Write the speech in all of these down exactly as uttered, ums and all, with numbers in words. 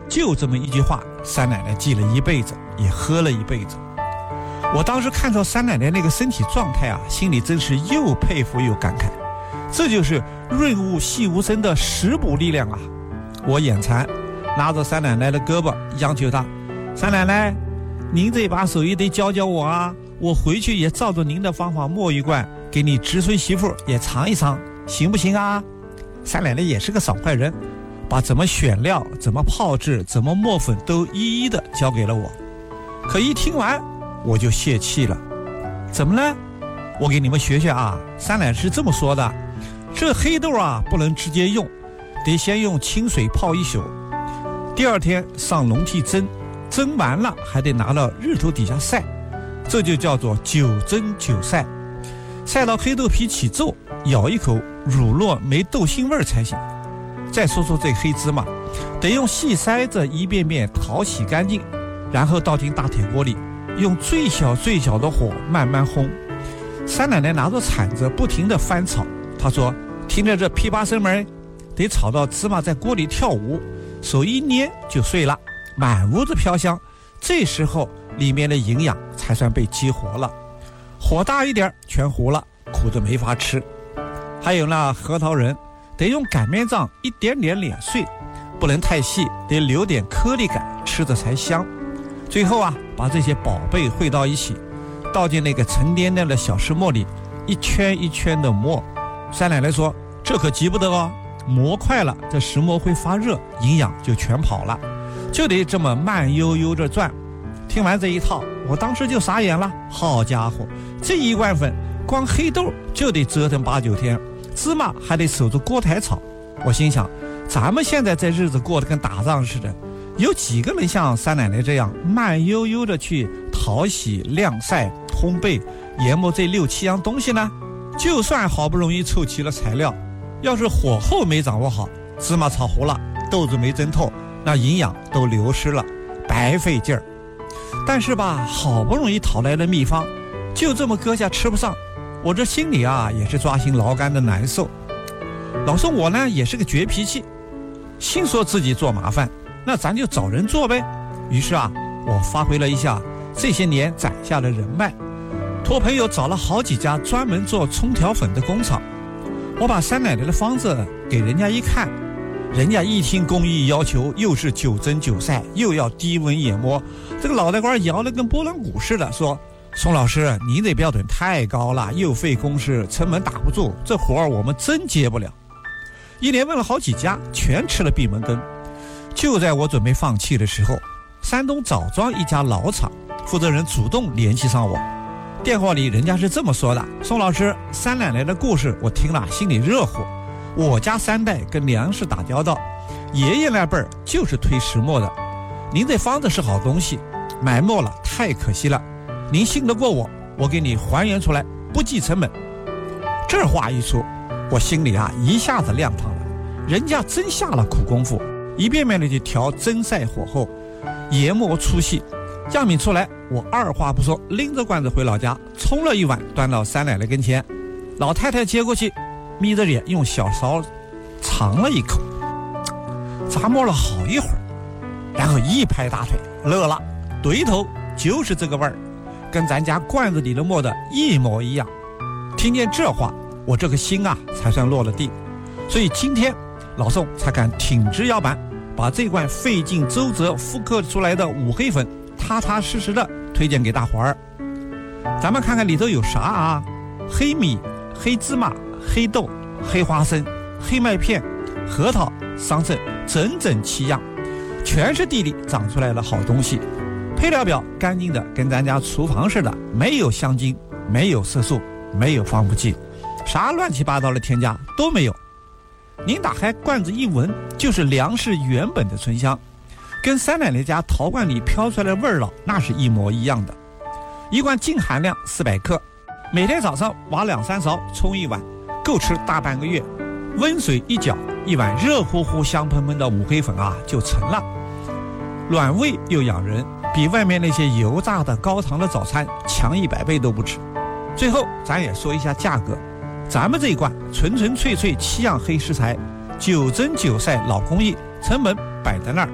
就这么一句话，三奶奶记了一辈子，也喝了一辈子。我当时看到三奶奶那个身体状态啊，心里真是又佩服又感慨，这就是润物细无声的食补力量啊！我眼馋，拉着三奶奶的胳膊央求她：三奶奶，您这把手艺得教教我啊，我回去也照着您的方法磨一罐，给你侄孙媳妇也尝一尝，行不行啊？三奶奶也是个爽快人，把怎么选料、怎么泡制、怎么磨粉都一一的教给了我。可一听完我就泄气了。怎么了？我给你们学学啊，三奶奶是这么说的：这黑豆啊不能直接用，得先用清水泡一宿，第二天上笼屉蒸，蒸完了还得拿到日头底下晒，这就叫做九蒸九晒。晒到黑豆皮起皱，咬一口乳酪没豆腥味才行。再说说这黑芝麻，得用细筛子一遍遍淘洗干净，然后倒进大铁锅里，用最小最小的火慢慢烘。三奶奶拿着铲子不停地翻炒，她说听着这噼啪声没，得炒到芝麻在锅里跳舞，手一捏就碎了，满屋子飘香，这时候里面的营养才算被激活了。火大一点全糊了，苦的没法吃。还有那核桃仁，得用擀面杖一点点碾碎，不能太细，得留点颗粒感，吃着才香。最后啊，把这些宝贝汇到一起，倒进那个沉甸甸的小石磨里，一圈一圈的磨。三奶奶说这可急不得哦，磨快了这石磨会发热，营养就全跑了，就得这么慢悠悠着转。听完这一套，我当时就傻眼了，好家伙，这一罐粉光黑豆就得折腾八九天，芝麻还得守着锅台炒。我心想，咱们现在这日子过得跟打仗似的，有几个人像三奶奶这样慢悠悠的去淘洗、晾晒、烘焙、研磨这六七样东西呢？就算好不容易凑齐了材料，要是火候没掌握好，芝麻炒糊了，豆子没蒸透，那营养都流失了，白费劲儿。但是吧，好不容易讨来的秘方，就这么搁下吃不上，我这心里啊也是抓心挠肝的难受。老宋我呢也是个倔脾气，心说自己做麻烦，那咱就找人做呗。于是啊，我发挥了一下这些年攒下的人脉，托朋友找了好几家专门做葱条粉的工厂。我把三奶奶的方子给人家一看，人家一听工艺要求，又是九蒸九晒，又要低温研磨，这个脑袋瓜摇得跟拨浪鼓似的，说宋老师您这标准太高了，又费工时，成本打不住，这活儿我们真接不了。一连问了好几家，全吃了闭门羹。就在我准备放弃的时候，山东枣庄一家老厂负责人主动联系上我，电话里人家是这么说的：宋老师，三奶奶的故事我听了心里热乎，我家三代跟粮食打交道，爷爷那辈儿就是推石磨的，您这方子是好东西，埋没了太可惜了，您信得过我，我给你还原出来，不计成本。这话一出，我心里啊一下子亮堂了，人家真下了苦功夫，一遍遍的去调蒸晒火候，研磨粗细，样品出来，我二话不说，拎着罐子回老家，冲了一碗端到三奶奶跟前。老太太接过去，眯着脸用小勺尝了一口，咂摸了好一会儿，然后一拍大腿乐了，对头，就是这个味儿，跟咱家罐子里的磨的一模一样。听见这话，我这个心啊才算落了地，所以今天老宋才敢挺直腰板，把这罐费尽周折复刻出来的五黑粉踏踏实实的推荐给大伙儿。咱们看看里头有啥啊？黑米、黑芝麻、黑豆、黑花生、黑麦片、核桃、桑葚，整整七样，全是地里长出来的好东西。配料表干净的跟咱家厨房似的，没有香精，没有色素，没有防腐剂，啥乱七八糟的添加都没有。您打开罐子一闻，就是粮食原本的醇香，跟三奶奶家陶罐里飘出来的味儿了，那是一模一样的。一罐净含量四百克，每天早上挖两三勺冲一碗，够吃大半个月。温水一搅，一碗热乎乎香喷喷的五黑粉啊就成了，暖胃又养人，比外面那些油炸的高糖的早餐强一百倍都不止。最后咱也说一下价格，咱们这一罐纯纯粹粹七样黑食材，九蒸九晒老工艺，成本摆在那儿，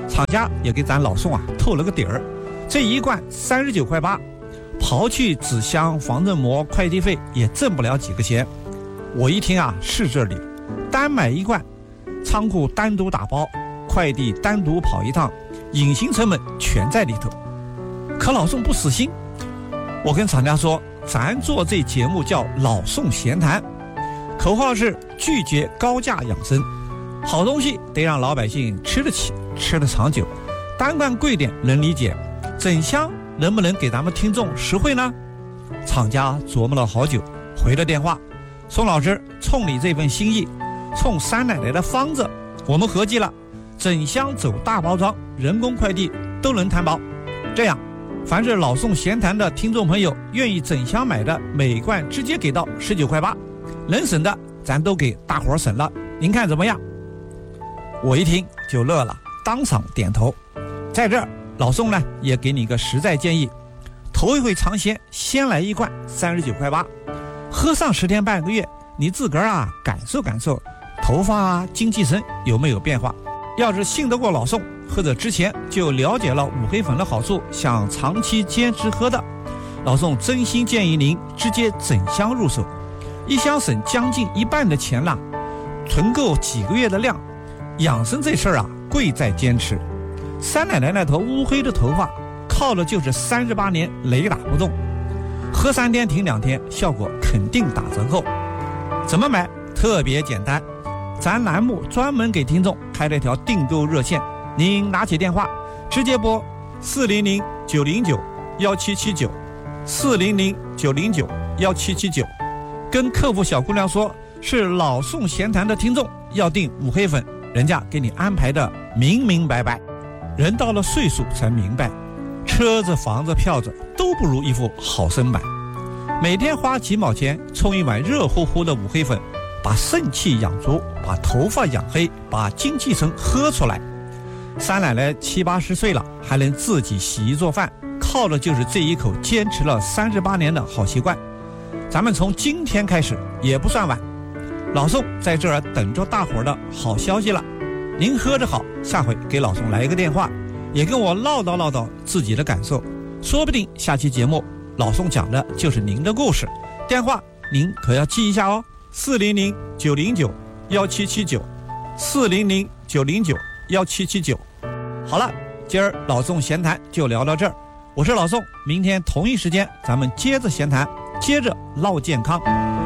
厂家也给咱老宋啊透了个底儿，这一罐三十九块八，刨去纸箱、防震膜、快递费，也挣不了几个钱。我一听啊，是这里，单买一罐，仓库单独打包，快递单独跑一趟，隐形成本全在里头。可老宋不死心，我跟厂家说，咱做这节目叫老宋闲谈，口号是拒绝高价养生，好东西得让老百姓吃得起，吃得长久，单罐贵点能理解，整箱能不能给咱们听众实惠呢？厂家琢磨了好久，回了电话，宋老师，冲你这份心意，冲三奶奶的方子，我们合计了，整箱走大包装，人工快递都能摊包。这样，凡是老宋闲谈的听众朋友愿意整箱买的，每罐直接给到十九块八，能省的咱都给大伙儿省了，您看怎么样？我一听就乐了，当场点头。在这儿，老宋呢也给你一个实在建议，头一回尝鲜，先来一罐三十九块八，喝上十天半个月，你自个儿啊感受感受，头发啊精气神有没有变化？要是信得过老宋，或者之前就了解了五黑粉的好处，想长期坚持喝的，老宋真心建议您直接整箱入手，一箱省将近一半的钱啦，存够几个月的量。养生这事儿啊，贵在坚持。三奶奶那头乌黑的头发，靠的就是三十八年雷打不动。喝三天停两天，效果肯定打折扣。怎么买？特别简单，咱栏目专门给听众开了条订购热线，您拿起电话直接拨四零零九零九幺七七九，四零零九零九幺七七九，跟客服小姑娘说是老宋闲谈的听众要订五黑粉，人家给你安排的明明白白。人到了岁数才明白，车子、房子、票子都不如一副好身板。每天花几毛钱冲一碗热乎乎的五黑粉，把肾气养足，把头发养黑，把精气神喝出来。三奶奶七八十岁了，还能自己洗衣做饭，靠的就是这一口坚持了三十八年的好习惯。咱们从今天开始也不算晚，老宋在这儿等着大伙儿的好消息了。您喝着好，下回给老宋来一个电话，也跟我唠叨唠叨自己的感受，说不定下期节目老宋讲的就是您的故事。电话您可要记一下哦，四零零九零九幺七七九，四零零九零九幺七七九。好了，今儿老宋闲谈就聊到这儿，我是老宋，明天同一时间咱们接着闲谈，接着唠健康。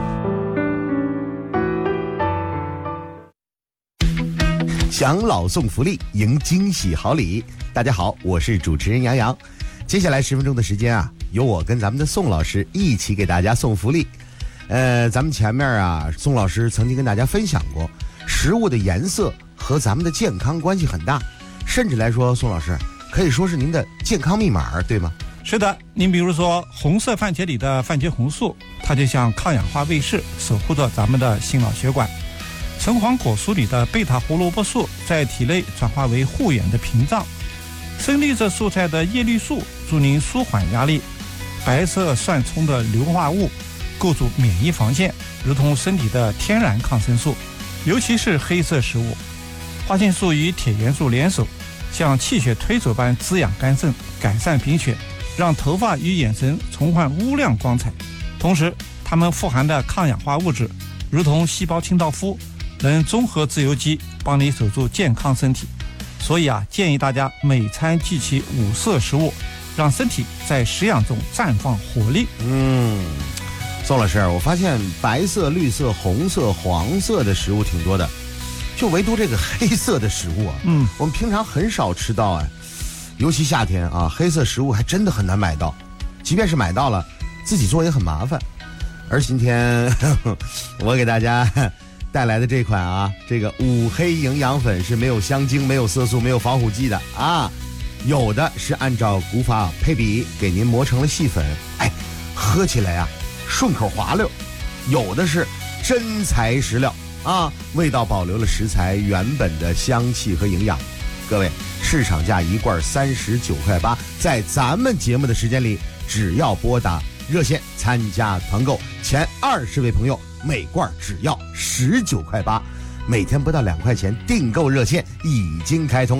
享老宋福利，赢惊喜好礼。大家好，我是主持人杨洋。接下来十分钟的时间啊，由我跟咱们的宋老师一起给大家送福利。呃，咱们前面啊，宋老师曾经跟大家分享过，食物的颜色和咱们的健康关系很大，甚至来说，宋老师可以说是您的健康密码，对吗？ 是的，您比如说红色番茄里的番茄红素，它就像抗氧化卫士，守护着咱们的心脑血管。橙黄果蔬里的贝塔胡萝卜素在体内转化为护眼的屏障，深绿色蔬菜的叶绿素助您舒缓压力，白色蒜葱的硫化物构筑免疫防线，如同身体的天然抗生素。尤其是黑色食物，花青素与铁元素联手，像气血推手般滋养肝肾，改善贫血，让头发与眼神重焕乌亮光彩。同时它们富含的抗氧化物质如同细胞清道夫，能综合自由基，帮你守住健康身体。所以啊，建议大家每餐记起五色食物，让身体在食养中绽放活力。 嗯，宋老师，我发现白色、绿色、红色、黄色的食物挺多的，就唯独这个黑色的食物啊，嗯，我们平常很少吃到哎，尤其夏天啊，黑色食物还真的很难买到，即便是买到了，自己做也很麻烦。而今天呵呵我给大家带来的这款啊，这个五黑营养粉是没有香精、没有色素、没有防腐剂的啊，有的是按照古法配比给您磨成了细粉，哎，喝起来啊顺口滑溜；有的是真材实料啊，味道保留了食材原本的香气和营养。各位，市场价一罐三十九块八，在咱们节目的时间里，只要拨打热线参加团购，前二十位朋友每罐只要十九块八，每天不到两块钱，订购热线已经开通了。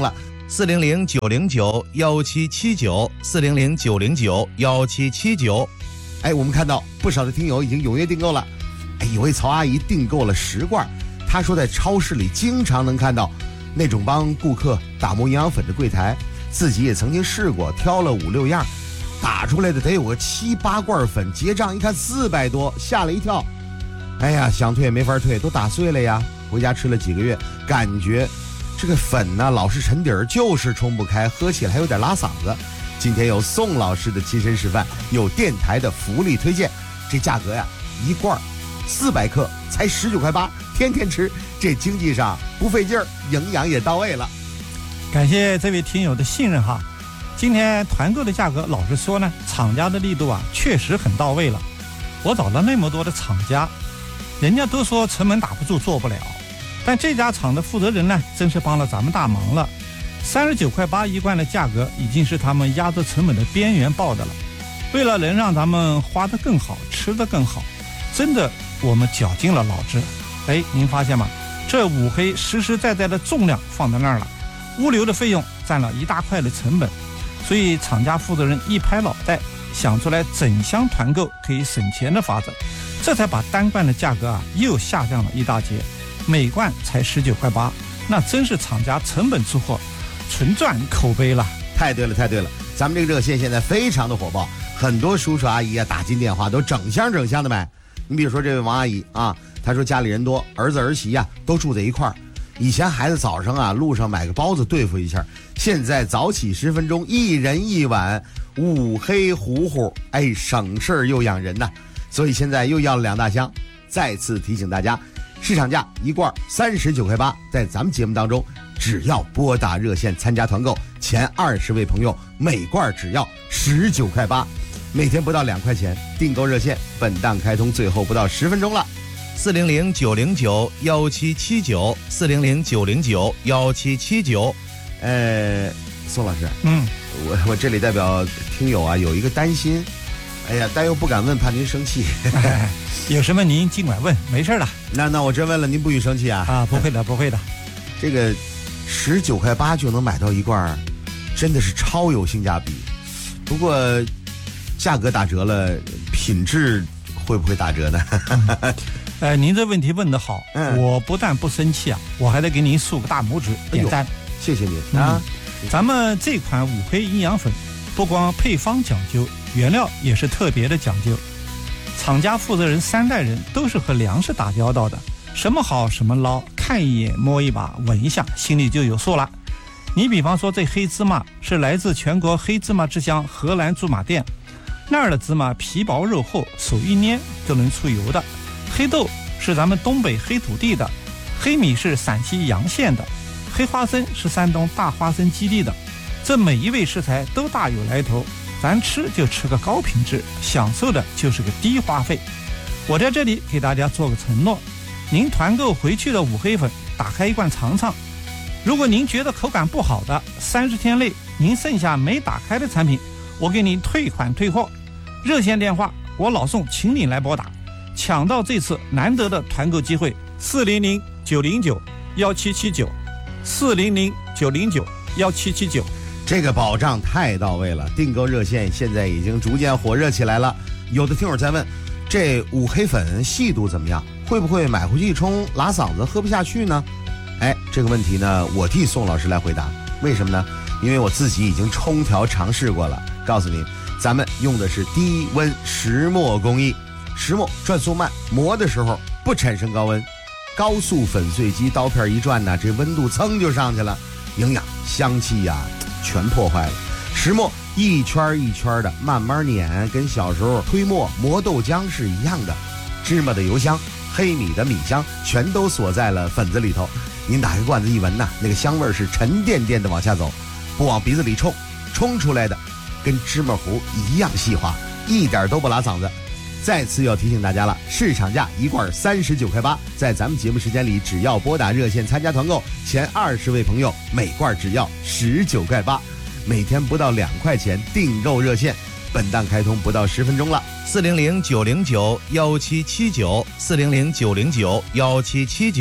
四零零九零九幺七七九，四零零九零九幺七七九。哎，我们看到不少的听友已经踊跃订购了。哎，有位曹阿姨订购了十罐，她说在超市里经常能看到那种帮顾客打磨营养粉的柜台，自己也曾经试过，挑了五六样，打出来的得有个七八罐粉，结账一看四百多，吓了一跳。哎呀，想退也没法退，都打碎了呀。回家吃了几个月，感觉这个粉呢老是沉底儿，就是冲不开，喝起来还有点拉嗓子。今天有宋老师的亲身示范，有电台的福利推荐，这价格呀，一罐四百克才十九块八，天天吃，这经济上不费劲儿，营养也到位了。 感谢这位听友的信任哈。今天团购的价格，老实说呢，厂家的力度啊确实很到位了。我找了那么多的厂家，人家都说成本打不住，做不了。但这家厂的负责人呢，真是帮了咱们大忙了。三十九块八一罐的价格，已经是他们压着成本的边缘报的了。为了能让咱们花得更好，吃得更好，真的我们绞尽了脑汁。哎，您发现吗？这五黑实实在在的重量放在那儿了，物流的费用占了一大块的成本，所以厂家负责人一拍脑袋，想出来整箱团购可以省钱的法子，这才把单罐的价格啊又下降了一大截，每罐才十九块八，那真是厂家成本出货，纯赚口碑了。 太对了，太对了，咱们这个热线现在非常的火爆，很多叔叔阿姨啊打进电话都整箱整箱的买。你比如说这位王阿姨啊，她说家里人多，儿子儿媳啊都住在一块儿，以前孩子早上啊路上买个包子对付一下，现在早起十分钟，一人一碗五黑糊糊，哎，省事儿又养人呐，所以现在又要了两大箱。再次提醒大家，市场价一罐三十九块八，在咱们节目当中，只要拨打热线参加团购，前二十位朋友每罐只要十九块八，每天不到两块钱。订购热线本档开通最后不到十分钟了，四零零九零九幺七七九，四零零九零九幺七七九。呃，宋老师， 嗯， 我我这里代表听友啊有一个担心，哎呀，但又不敢问，怕您生气。 有什么您尽管问，没事的。 那那我真问了，您不许生气啊？ 啊，不会的，不会的。 这个十九块八就能买到一罐，真的是超有性价比。不过价格打折了，品质会不会打折呢？ 嗯呃，您这问题问得好， 嗯， 我不但不生气啊，我还得给您竖个大拇指，点赞。 谢谢您啊！ 嗯，咱们这款五黑营养粉，不光配方讲究，原料也是特别的讲究。厂家负责人三代人都是和粮食打交道的，什么好什么捞，看一眼摸一把闻一下，心里就有数了。你比方说这黑芝麻是来自全国黑芝麻之乡荷兰驻马店，那儿的芝麻皮薄肉厚，手一捏就能出油的。黑豆是咱们东北黑土地的，黑米是陕西洋县的，黑花生是山东大花生基地的。这每一味食材都大有来头，咱吃就吃个高品质，享受的就是个低花费。我在这里给大家做个承诺，您团购回去的五黑粉打开一罐尝尝，如果您觉得口感不好的，三十天内您剩下没打开的产品，我给您退款退货。热线电话我老宋请你来拨打，抢到这次难得的团购机会，四零零九零九幺七七九，四零零九零九幺七七九。 这个保障太到位了，订购热线现在已经逐渐火热起来了。有的听友在问，这五黑粉细度怎么样？会不会买回去一冲拉嗓子喝不下去呢？哎，这个问题呢，我替宋老师来回答。为什么呢？因为我自己已经冲调尝试过了。告诉您，咱们用的是低温石磨工艺，石磨转速慢，磨的时候不产生高温，高速粉碎机刀片一转呢，这温度噌就上去了，营养香气呀、啊、全破坏了。石磨一圈一圈的慢慢碾，跟小时候推磨磨豆浆是一样的。芝麻的油香，黑米的米香，全都锁在了粉子里头。您打开罐子一闻呐，那个香味是沉甸甸的往下走，不往鼻子里冲，冲出来的跟芝麻糊一样细滑，一点都不拉嗓子。再次要提醒大家了，市场价一罐三十九块八，在咱们节目时间里，只要拨打热线参加团购，前二十位朋友每罐只要十九块八，每天不到两块钱。订购热线本档开通不到十分钟了，四零零九零九幺七七九，四零零九零九幺七七九。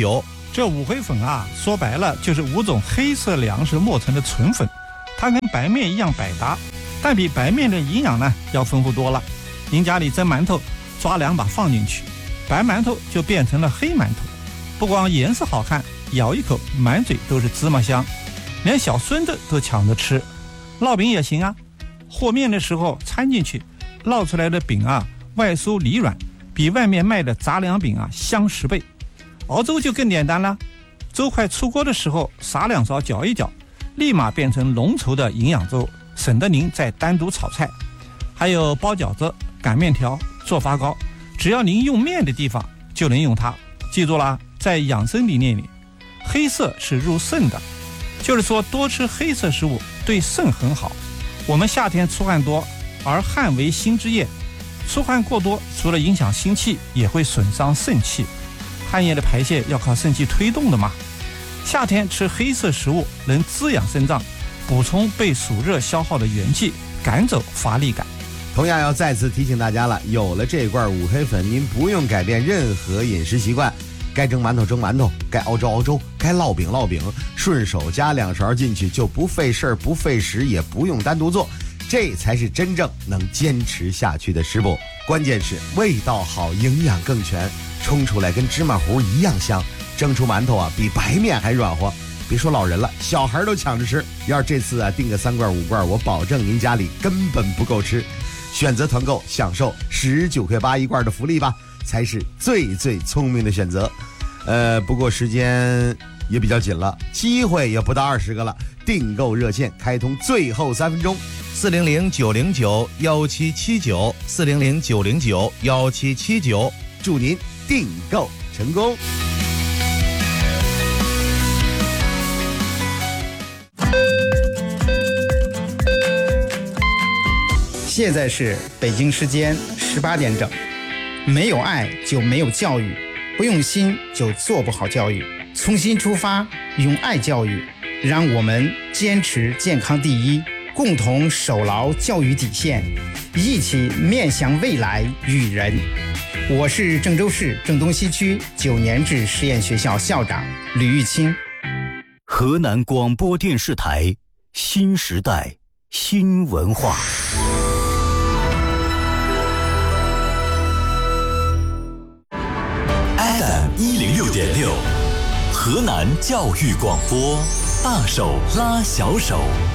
这五灰粉啊，说白了就是五种黑色粮食磨成的纯粉，它跟白面一样百搭，但比白面的营养呢要丰富多了。您家里蒸馒头，抓两把放进去，白馒头就变成了黑馒头，不光颜色好看，咬一口满嘴都是芝麻香，连小孙子都抢着吃。烙饼也行啊，和面的时候掺进去，烙出来的饼啊外酥里软，比外面卖的杂粮饼啊香十倍。熬粥就更简单了，粥快出锅的时候撒两勺搅一搅，立马变成浓稠的营养粥，省得您再单独炒菜。还有包饺子、擀面条、做发糕，只要您用面的地方就能用它。记住了，在养生理念里，黑色是入肾的，就是说多吃黑色食物对肾很好。我们夏天出汗多，而汗为心之液，出汗过多除了影响心气，也会损伤肾气。汗液的排泄要靠肾气推动的嘛。夏天吃黑色食物能滋养肾脏，补充被暑热消耗的元气，赶走乏力感。 同样要再次提醒大家了，有了这罐五黑粉，您不用改变任何饮食习惯，该蒸馒头蒸馒头，该熬粥熬粥，该烙饼烙饼，顺手加两勺进去，就不费事儿不费时，也不用单独做，这才是真正能坚持下去的食补。关键是味道好，营养更全，冲出来跟芝麻糊一样香，蒸出馒头啊比白面还软和。别说老人了，小孩都抢着吃。要是这次啊订个三罐五罐，我保证您家里根本不够吃。选择团购，享受十九块八一罐的福利吧，才是最最聪明的选择。呃，不过时间也比较紧了，机会也不到二十个了。订购热线开通最后三分钟， 四零零九零九幺七七九，四零零九零九幺七七九， 祝您订购成功。 现在是北京时间十八点整。没有爱就没有教育，不用心就做不好教育。从心出发，用爱教育，让我们坚持健康第一，共同守牢教育底线，一起面向未来育人。我是郑州市郑东西区九年制实验学校校长吕玉清。 河南广播电视台新时代新文化。F M 一零六点六，河南教育广播，大手拉小手。